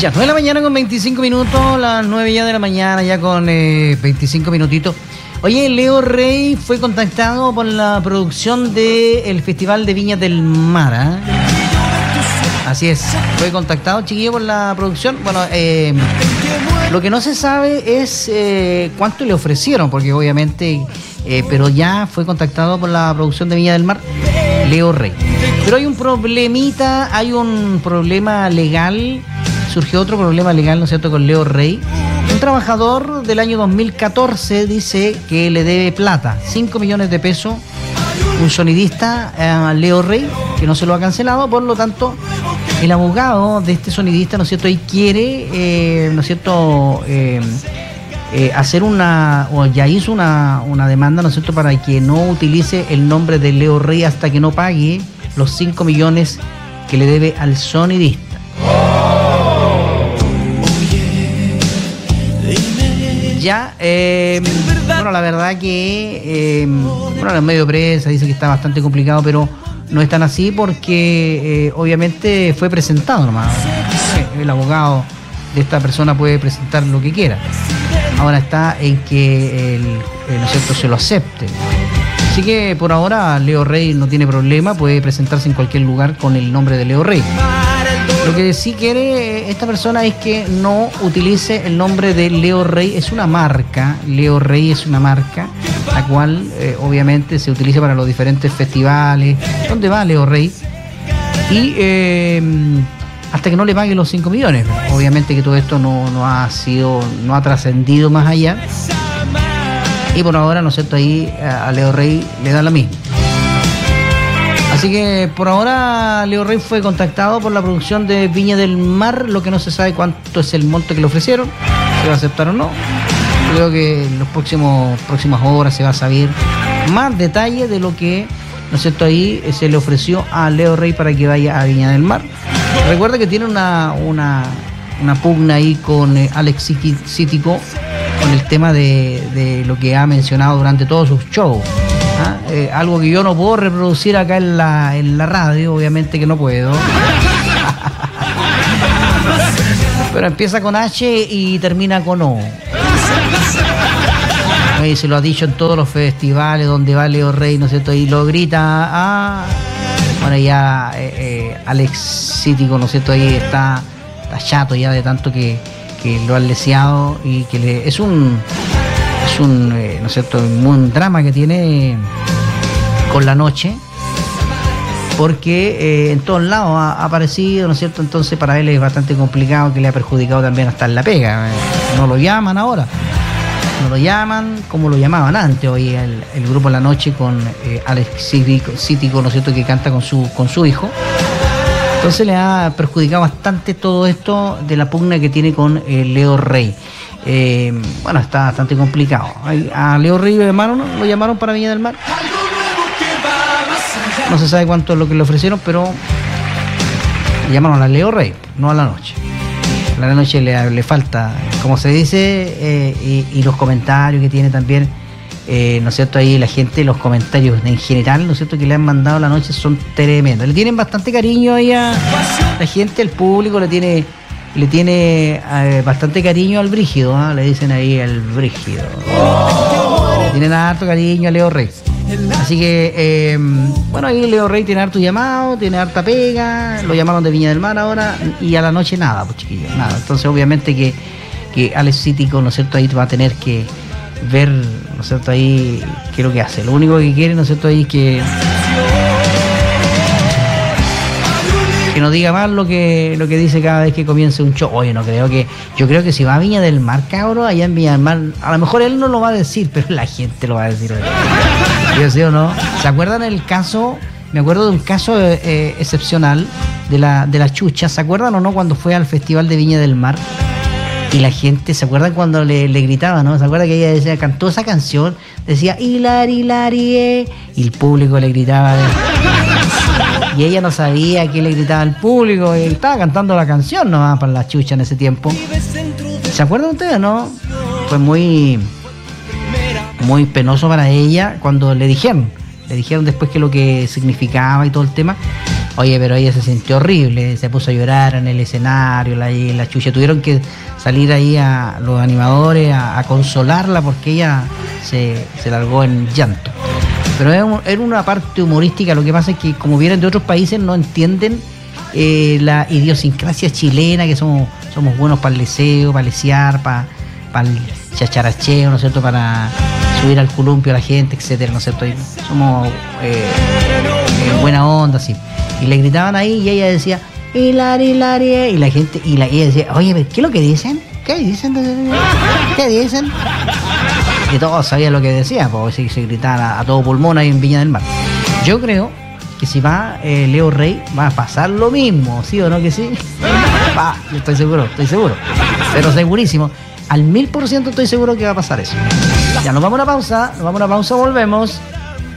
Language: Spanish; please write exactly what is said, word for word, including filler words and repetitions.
Ya, nueve de la mañana con veinticinco minutos, las nueve ya de la mañana, ya con eh, veinticinco minutitos. Oye, Leo Rey fue contactado por la producción del Festival de Viña del Mar, ¿eh? Así es, fue contactado, chiquillo, por la producción. Bueno, eh, lo que no se sabe es eh, cuánto le ofrecieron, porque obviamente, eh, pero ya fue contactado por la producción de Viña del Mar, Leo Rey. Pero hay un problemita, hay un problema legal, surgió otro problema legal, ¿no es cierto?, con Leo Rey. Un trabajador del año dos mil catorce dice que le debe plata, cinco millones de pesos, un sonidista, eh, Leo Rey, que no se lo ha cancelado. Por lo tanto, el abogado de este sonidista, ¿no es cierto?, y quiere, eh, ¿no es cierto?, eh, eh, hacer una, o ya hizo una, una demanda, ¿no es cierto?, para que no utilice el nombre de Leo Rey hasta que no pague los cinco millones que le debe al sonidista. Ya, eh, bueno, la verdad que, eh, bueno, los medios de prensa dicen que está bastante complicado, pero no es tan así porque eh, obviamente fue presentado nomás. El abogado de esta persona puede presentar lo que quiera. Ahora está en que el, el, ¿no es cierto?, se lo acepte. Así que por ahora Leo Rey no tiene problema, puede presentarse en cualquier lugar con el nombre de Leo Rey. Lo que sí quiere esta persona es que no utilice el nombre de Leo Rey. Es una marca, Leo Rey es una marca, la cual eh, obviamente se utiliza para los diferentes festivales, donde va Leo Rey, y eh, hasta que no le pague los cinco millones. Obviamente que todo esto no, no ha sido, no ha trascendido más allá, y por ahora, ¿no es cierto?, ahí a Leo Rey le da la misma. Así que por ahora Leo Rey fue contactado por la producción de Viña del Mar. Lo que no se sabe cuánto es el monto que le ofrecieron, si va a aceptar o no. Creo que en las próximas horas se va a saber más detalles de lo que, ¿no es cierto?, ahí se le ofreció a Leo Rey para que vaya a Viña del Mar. Recuerda que tiene una, una, una pugna ahí con eh, Alex Cítico, con el tema de, de lo que ha mencionado durante todos sus shows. ¿Ah? Eh, algo que yo no puedo reproducir acá en la, en la radio, obviamente que no puedo. Pero empieza con H y termina con O. Y se lo ha dicho en todos los festivales donde va Leo Rey, ¿no es cierto? Y lo grita. Ah, bueno, ya eh, eh, Alex Cítico, ¿no es cierto? Ahí está, está chato ya de tanto que, que lo han leseado y que le, es un... Es un, eh, ¿no es cierto?, un drama que tiene con La Noche, porque eh, en todos lados ha, ha aparecido, ¿no es cierto? Entonces para él es bastante complicado, que le ha perjudicado también hasta en la pega. No lo llaman ahora, no lo llaman como lo llamaban antes. Hoy el, el grupo La Noche con eh, Alex Cítico, ¿no es cierto?, que canta con su, con su hijo. Entonces le ha perjudicado bastante todo esto de la pugna que tiene con eh, Leo Rey. Eh, bueno, está bastante complicado. A Leo Rey lo llamaron, lo llamaron para Viña del Mar. No se sabe cuánto es lo que le ofrecieron, pero le llamaron a Leo Rey, no a La Noche. A La Noche le, le falta, como se dice, eh, y, y los comentarios que tiene también, eh, ¿no es cierto? Ahí la gente, los comentarios en general, ¿no es cierto?, que le han mandado a La Noche son tremendos. Le tienen bastante cariño ahí a la gente, el público le tiene... Le tiene eh, bastante cariño al Brígido, ¿eh? Le dicen ahí el Brígido. Le tienen harto cariño a Leo Rey. Así que, eh, bueno, ahí Leo Rey tiene harto llamado, tiene harta pega, lo llamaron de Viña del Mar ahora, y a La Noche nada, pues chiquillos, nada. Entonces, obviamente que, que Alex Cítico, ¿no es cierto?, ahí va a tener que ver, ¿no es cierto?, ahí qué es lo que hace. Lo único que quiere, ¿no es cierto?, ahí es que... que no diga más lo que lo que dice cada vez que comience un show. Oye, no creo que... Yo creo que si va a Viña del Mar, cabro, allá en Viña del Mar, a lo mejor él no lo va a decir, pero la gente lo va a decir. ¿Yo sé o no? ¿Se acuerdan el caso? Me acuerdo de un caso eh, excepcional de la, de la Chucha. ¿Se acuerdan o no cuando fue al Festival de Viña del Mar? Y la gente, ¿se acuerdan cuando le, le gritaba, no? ¿Se acuerdan que ella decía, cantó esa canción? Decía, Hilari, Hilari, eh, y el público le gritaba... De... Y ella no sabía qué le gritaba al público. Él estaba cantando la canción nomás para la Chucha en ese tiempo. ¿Se acuerdan ustedes, no? Fue muy muy penoso para ella cuando le dijeron. Le dijeron después que lo que significaba y todo el tema. Oye, pero ella se sintió horrible, se puso a llorar en el escenario, la, la chucha. Tuvieron que salir ahí a los animadores a, a consolarla porque ella se, se largó en llanto. Pero era, un, era una parte humorística. Lo que pasa es que como vienen de otros países no entienden eh, la idiosincrasia chilena, que somos, somos buenos para el leseo, para lesear, para, para el chacharacheo, ¿no es cierto?, para subir al columpio a la gente, etcétera, ¿no es cierto? Y somos eh, eh, buena onda, sí. Y le gritaban ahí y ella decía, Hilari, Hilari, y la gente, y la, ella decía, oye, ¿qué es lo que dicen? ¿Qué dicen? ¿Qué dicen? Y todos sabían lo que decía, pues se, se gritaban a, a todo pulmón ahí en Viña del Mar. Yo creo que si va eh, Leo Rey, va a pasar lo mismo, ¿sí o no que sí? Va, estoy seguro, estoy seguro, pero segurísimo. Al mil por ciento estoy seguro que va a pasar eso. Ya nos vamos a una pausa, nos vamos a una pausa, volvemos.